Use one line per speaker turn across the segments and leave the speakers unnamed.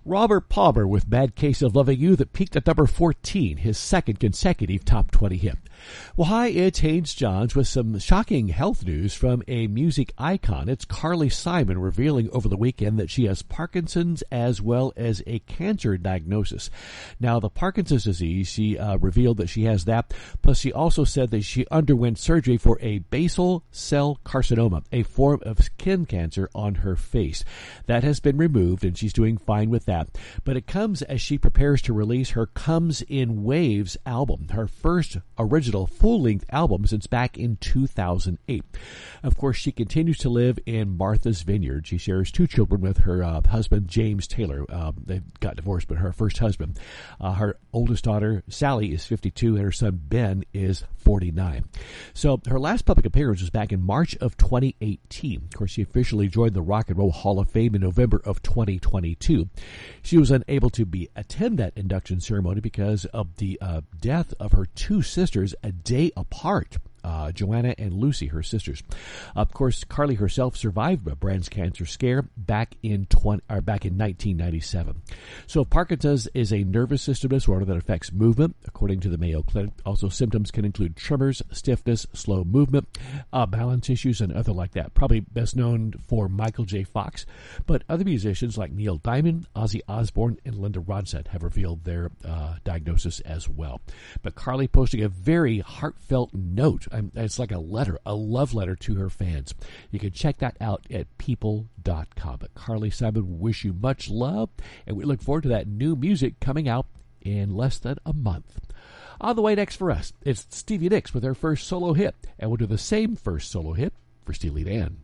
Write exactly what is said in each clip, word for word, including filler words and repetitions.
Robert Palmer with Bad Case of Loving You that peaked at number fourteen, his second consecutive top twenty hit. Well, hi, it's Haynes Johns with some shocking health news from a music icon. It's Carly Simon revealing over the weekend that she has Parkinson's as well as a cancer diagnosis. Now, the Parkinson's disease, she uh, revealed that she has that, plus she also said that she underwent surgery for a basal cell carcinoma, a form of skin cancer on her face. That has been removed, and she's doing fine with that. But it comes as she prepares to release her Comes in Waves album, her first original full-length album since back in two thousand eight. Of course, she continues to live in Martha's Vineyard. She shares two children with her uh, husband, James Taylor. Uh, they got divorced, but her first husband. Uh, her oldest daughter, Sally, is fifty-two, and her son, Ben, is forty-nine. So her last public appearance was back in March of twenty eighteen. Of course, she officially joined the Rock and Roll Hall of Fame in November of twenty twenty-two. She was unable to be attend that induction ceremony because of the uh, death of her two sisters a day apart. Uh, Joanna and Lucy, her sisters. Of course, Carly herself survived a breast cancer scare back in twenty, or back in nineteen ninety-seven. So Parkinson's is a nervous system disorder that affects movement, according to the Mayo Clinic. Also, symptoms can include tremors, stiffness, slow movement, uh, balance issues, and other like that. Probably best known for Michael J. Fox, but other musicians like Neil Diamond, Ozzy Osbourne, and Linda Ronstadt have revealed their uh, diagnosis as well. But Carly posting a very heartfelt note. It's like a letter, a love letter to her fans. You can check that out at people dot com. But Carly Simon, wish you much love, and we look forward to that new music coming out in less than a month. On the way next for us, it's Stevie Nicks with her first solo hit, and we'll do the same first solo hit for Steely Dan.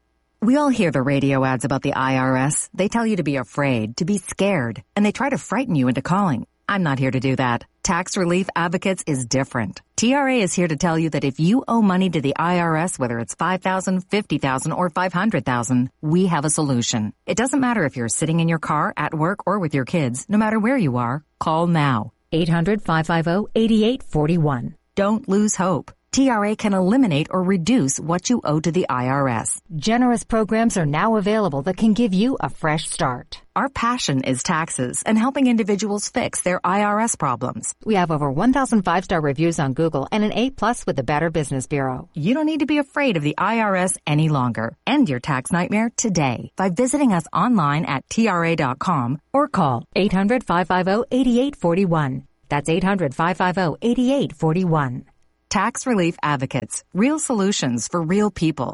We all hear the radio ads about the I R S. They tell you to be afraid, to be scared, and they try to frighten you into calling. I'm not here to do that. Tax Relief Advocates is different. T R A is here to tell you that if you owe money to the I R S, whether it's five thousand dollars, fifty thousand dollars, or five hundred thousand dollars, we have a solution. It doesn't matter if you're sitting in your car, at work, or with your kids. No matter where you are, call now. eight hundred, five five zero, eight eight four one. Don't lose hope. T R A can eliminate or reduce what you owe to the I R S.
Generous programs are now available that can give you a fresh start.
Our passion is taxes and helping individuals fix their I R S problems.
We have over one thousand five-star reviews on Google and an A plus with the Better Business Bureau.
You don't need to be afraid of the I R S any longer. End your tax nightmare today by visiting us online at T R A dot com or call
eight hundred, five five zero, eight eight four one. That's eight hundred, five five zero, eight eight four one.
Tax Relief Advocates. Real solutions for real people.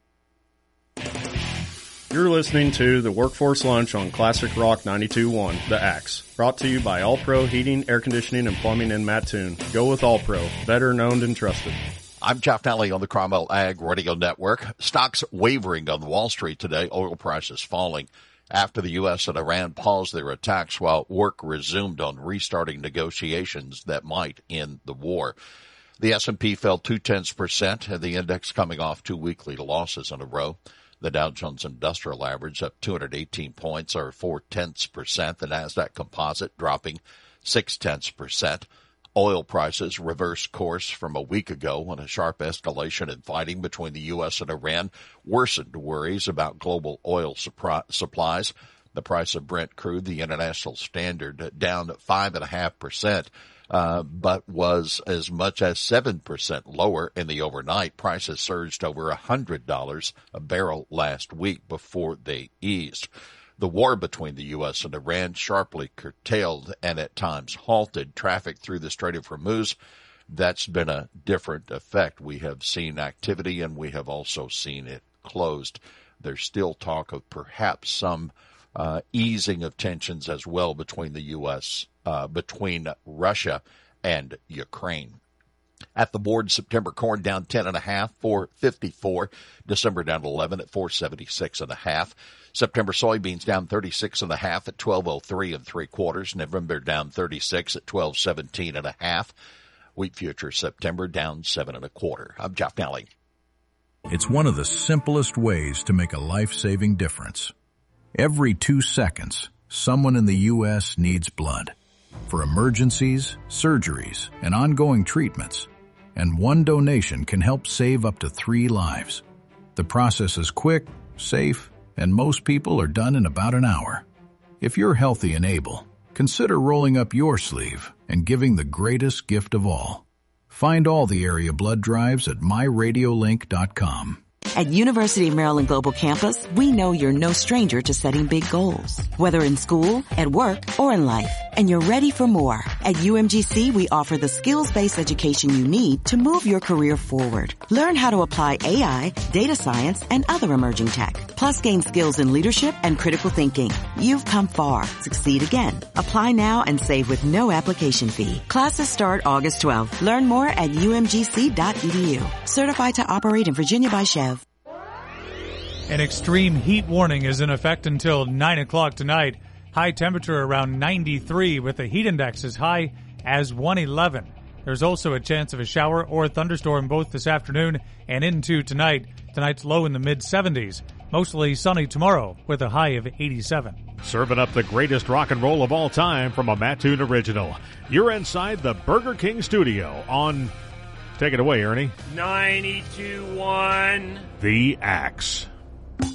You're listening to the Workforce Lunch on Classic Rock ninety-two point one, The Axe. Brought to you by All Pro Heating, Air Conditioning, and Plumbing in Mattoon. Go with All Pro. Better known and trusted.
I'm Jeff Nally on the Cromwell Ag Radio Network. Stocks wavering on Wall Street today. Oil prices falling after the U S and Iran paused their attacks while work resumed on restarting negotiations that might end the war. The S and P fell two-tenths percent, and the index coming off two weekly losses in a row. The Dow Jones Industrial Average up two hundred eighteen points, or four-tenths percent. The NASDAQ Composite dropping six-tenths percent. Oil prices reversed course from a week ago when a sharp escalation in fighting between the U S and Iran worsened worries about global oil supplies. The price of Brent crude, the international standard, down five point five percent. Uh, but was as much as seven percent lower in the overnight. Prices surged over one hundred dollars a barrel last week before they eased. The war between the U S and Iran sharply curtailed and at times halted traffic through the Strait of Hormuz. That's been a different effect. We have seen activity and we have also seen it closed. There's still talk of perhaps some uh, easing of tensions as well between the U S Uh, between Russia and Ukraine. At the board, September corn down ten and a half, four fifty-four. December down eleven at four seventy-six and a half. September soybeans down thirty-six and a half at twelve oh three and three quarters. November down thirty-six at twelve seventeen and a half. Wheat futures September down seven and a quarter. I'm Jeff Nally.
It's one of the simplest ways to make a life-saving difference. Every two seconds, someone in the U S needs blood. For emergencies, surgeries, and ongoing treatments. And one donation can help save up to three lives. The process is quick, safe, and most people are done in about an hour. If you're healthy and able, consider rolling up your sleeve and giving the greatest gift of all. Find all the area blood drives at my radio link dot com.
At University of Maryland Global Campus, we know you're no stranger to setting big goals, whether in school, at work, or in life, and you're ready for more. At U M G C, we offer the skills-based education you need to move your career forward. Learn how to apply A I, data science, and other emerging tech, plus gain skills in leadership and critical thinking. You've come far. Succeed again. Apply now and save with no application fee. Classes start August twelfth. Learn more at U M G C dot E D U. Certified to operate in Virginia by Chev.
An extreme heat warning is in effect until nine o'clock tonight. High temperature around ninety-three with the heat index as high as one eleven. There's also a chance of a shower or a thunderstorm both this afternoon and into tonight. Tonight's low in the mid seventies. Mostly sunny tomorrow with a high of eighty-seven.
Serving up the greatest rock and roll of all time from a Mattoon original. You're inside the Burger King studio on... Take it away, Ernie.
ninety-two point one.
The Axe.